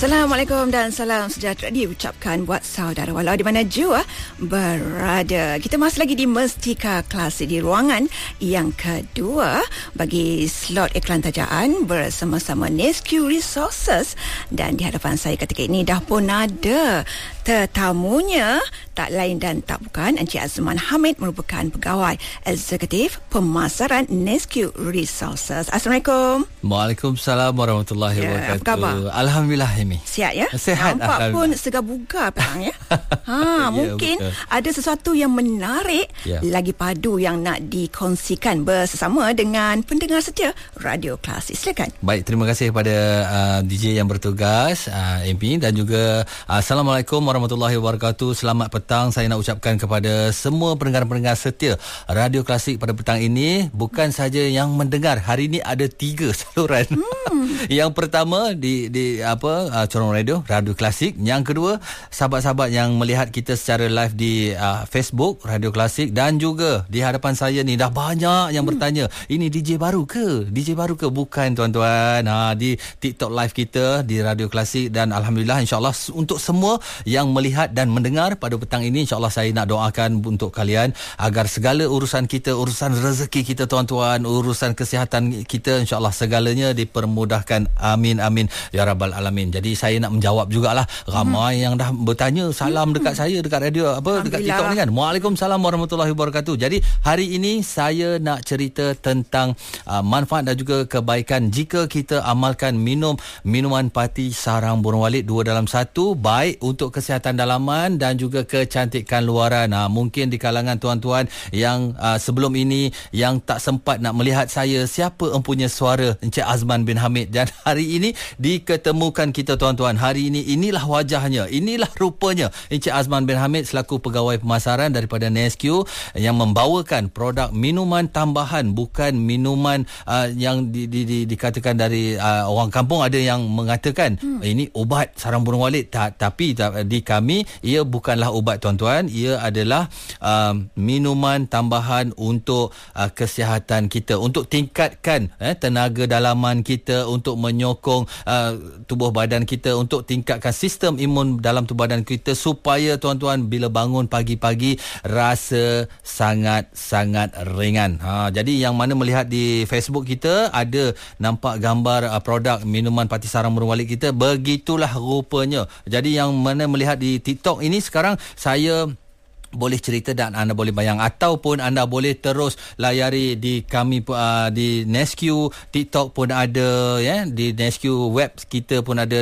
Assalamualaikum dan salam sejahtera diucapkan buat saudara walau di mana jua berada. Kita masih lagi di Mestika Klasik di ruangan yang kedua bagi slot iklan tajaan bersama-sama Nesque Resources, dan di hadapan saya ketika ini dah pun ada tetamunya, tak lain dan tak bukan Encik Azman Hamid, merupakan pegawai eksekutif pemasaran Nesque Resources. Assalamualaikum. Waalaikumsalam warahmatullahi wabarakatuh. Apa khabar? Alhamdulillah, Amy. Sihat ya? Sihat. Nampak pun segar bugar petang ya. Mungkin betul. Ada sesuatu yang menarik lagi padu yang nak dikongsikan bersama dengan pendengar setia Radio Klasik. Silakan. Baik, terima kasih kepada DJ yang bertugas, MP, dan juga Assalamualaikum warahmatullahi wabarakatuh. Selamat petang saya nak ucapkan kepada semua pendengar-pendengar setia Radio Klasik pada petang ini. Bukan saja yang mendengar, hari ini ada 3 saluran. Yang pertama di Corong Radio Klasik. Yang kedua, sahabat-sahabat yang melihat kita secara live di Facebook Radio Klasik, dan juga di hadapan saya ni dah banyak yang bertanya, ini DJ baru ke? DJ baru ke? Bukan, tuan-tuan. Di TikTok live kita di Radio Klasik, dan alhamdulillah, insya-Allah untuk semua yang melihat dan mendengar pada petang ini, insya-Allah saya nak doakan untuk kalian agar segala urusan kita, urusan rezeki kita, tuan-tuan, urusan kesihatan kita, insya-Allah segalanya dipermudahkan. Amin amin ya rabbal alamin. Jadi saya nak menjawab jugalah ramai yang dah bertanya salam dekat saya dekat radio dekat TikTok ni kan. Waalaikumsalam warahmatullahi wabarakatuh. Jadi hari ini saya nak cerita tentang manfaat dan juga kebaikan jika kita amalkan minuman pati sarang burung walit 2 dalam 1, baik untuk kesihatan dalaman dan juga kecantikan luaran. Mungkin di kalangan tuan-tuan yang sebelum ini yang tak sempat nak melihat saya, siapa empunya suara Encik Azman bin Hamid, dan hari ini diketemukan kita, tuan-tuan. Hari ini inilah wajahnya, inilah rupanya Encik Azman bin Hamid selaku pegawai pemasaran daripada Nesque yang membawakan produk minuman tambahan, bukan minuman yang dikatakan dari orang kampung. Ada yang mengatakan ini ubat sarang burung walit, tapi di kami ia bukanlah ubat, tuan-tuan. Ia adalah minuman tambahan untuk kesihatan kita, untuk tingkatkan tenaga dalaman kita, untuk menyokong tubuh badan kita, untuk tingkatkan sistem imun dalam tubuh badan kita, supaya tuan-tuan bila bangun pagi-pagi rasa sangat-sangat ringan. Jadi yang mana melihat di Facebook kita ada nampak gambar produk minuman pati sarang burung walit kita, begitulah rupanya. Jadi yang mana melihat di TikTok ini sekarang, saya boleh cerita dan anda boleh bayang, ataupun anda boleh terus layari di kami di Nesque TikTok pun ada di Nesque web kita pun ada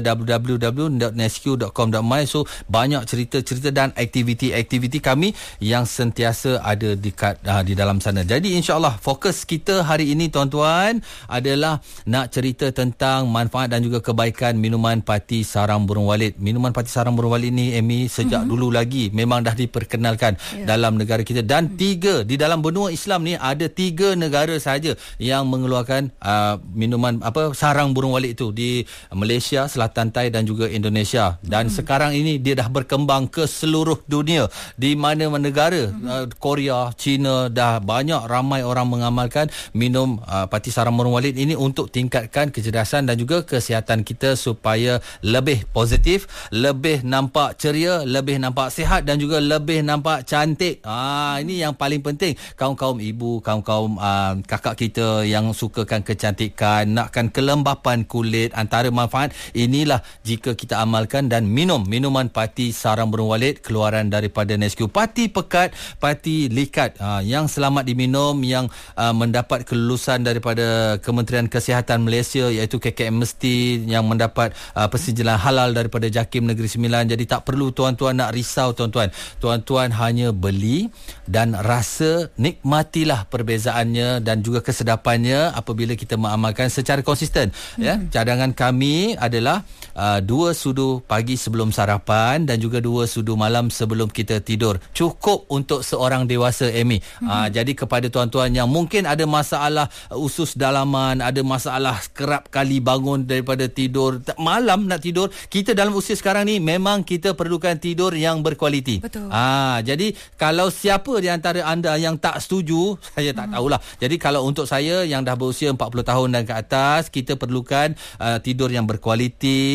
www.nesque.com.my. so banyak cerita-cerita dan aktiviti-aktiviti kami yang sentiasa ada di dalam sana. Jadi insya-Allah fokus kita hari ini, tuan-tuan, adalah nak cerita tentang manfaat dan juga kebaikan minuman pati sarang burung walit. Minuman pati sarang burung walit ni, Amy, sejak dulu lagi memang dah diperkenalkan dalam negara kita, dan 3 di dalam benua Islam ni ada 3 negara saja yang mengeluarkan minuman sarang burung walit itu, di Malaysia, Selatan Tai dan juga Indonesia. Dan sekarang ini dia dah berkembang ke seluruh dunia, di mana-mana negara, Korea, China, dah banyak ramai orang mengamalkan minum pati sarang burung walit ini untuk tingkatkan kecerdasan dan juga kesihatan kita supaya lebih positif, lebih nampak ceria, lebih nampak sihat dan juga lebih nampak cantik. Ini yang paling penting. Kaum-kaum ibu, kaum-kaum kakak kita yang sukakan kecantikan, nakkan kelembapan kulit, antara manfaat inilah jika kita amalkan dan minum minuman pati sarang burung walit keluaran daripada Nesque. Pati pekat, pati likat, yang selamat diminum, yang mendapat kelulusan daripada Kementerian Kesihatan Malaysia, iaitu KKM Mesti, yang mendapat persetujuan halal daripada JAKIM Negeri Sembilan. Jadi tak perlu tuan-tuan nak risau, tuan-tuan. Tuan-tuan hanya beli dan rasa, nikmatilah perbezaannya dan juga kesedapannya apabila kita mengamalkan secara konsisten. Cadangan kami adalah 2 sudu pagi sebelum sarapan dan juga 2 sudu malam sebelum kita tidur. Cukup untuk seorang dewasa, Amy. Jadi kepada tuan-tuan yang mungkin ada masalah usus dalaman, ada masalah kerap kali bangun daripada tidur malam nak tidur, kita dalam usia sekarang ni memang kita perlukan tidur yang berkualiti. Betul. Jadi kalau siapa di antara anda yang tak setuju, saya tak tahulah. Jadi kalau untuk saya yang dah berusia 40 tahun dan ke atas, kita perlukan tidur yang berkualiti,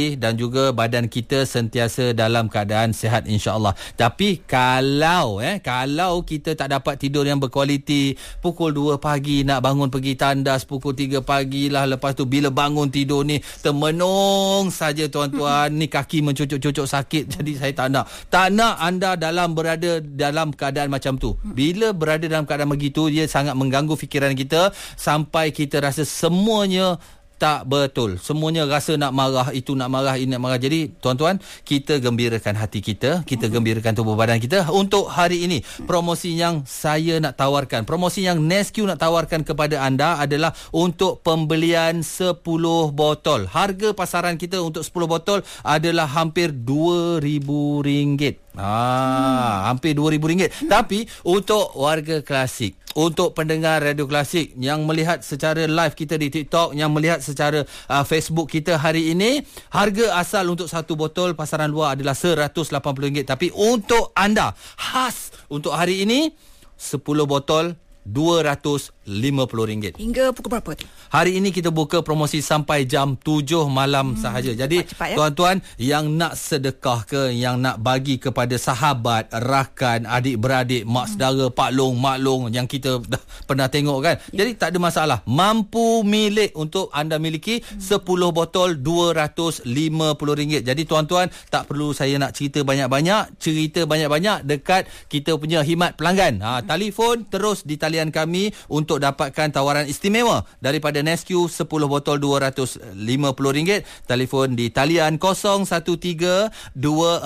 bersih dan juga badan kita sentiasa dalam keadaan sihat insya-Allah. Tapi kalau kita tak dapat tidur yang berkualiti, pukul 2 pagi nak bangun pergi tandas, pukul 3 pagi lah, lepas tu bila bangun tidur ni termenung saja tuan-tuan, ni kaki mencucuk-cucuk sakit. Jadi saya tak nak anda berada dalam keadaan macam tu. Bila berada dalam keadaan begitu, dia sangat mengganggu fikiran kita sampai kita rasa semuanya tak betul. Semuanya rasa nak marah, itu nak marah, ini nak marah. Jadi tuan-tuan, kita gembirakan hati kita, kita gembirakan tubuh badan kita. Untuk hari ini, promosi yang saya nak tawarkan, promosi yang Nesque nak tawarkan kepada anda adalah untuk pembelian 10 botol. Harga pasaran kita untuk 10 botol adalah hampir RM2,000. Hampir RM2,000. Tapi untuk warga Klasik, untuk pendengar Radio Klasik yang melihat secara live kita di TikTok, yang melihat secara Facebook kita hari ini, harga asal untuk satu botol pasaran luar adalah RM180. Tapi untuk anda, khas untuk hari ini, 10 botol RM250. Hingga pukul berapa tu? Hari ini kita buka promosi sampai jam 7 malam sahaja. Jadi cepat, tuan-tuan yang nak sedekah ke, yang nak bagi kepada sahabat, rakan, adik-beradik, mak saudara, pak long, mak long yang kita dah pernah tengok kan. Jadi tak ada masalah. Mampu milik untuk anda miliki 10 botol RM250. Jadi tuan-tuan tak perlu saya nak cerita banyak-banyak dekat kita punya khidmat pelanggan. Telefon terus di talian kami untuk dapatkan tawaran istimewa daripada Nesque 10 botol RM250. Telefon di talian 013-245-5548,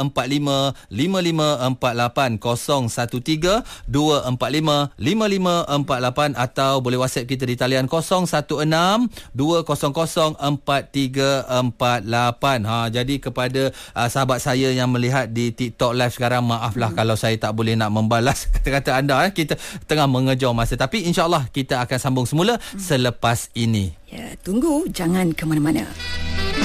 013-245-5548, atau boleh WhatsApp kita di talian 016-200-4348. Jadi kepada sahabat saya yang melihat di TikTok live sekarang, maaflah kalau saya tak boleh nak membalas kata-kata anda. Kita tengah mengejar masa, tapi insya-Allah kita akan sambung semula selepas ini. Ya, tunggu, jangan ke mana-mana.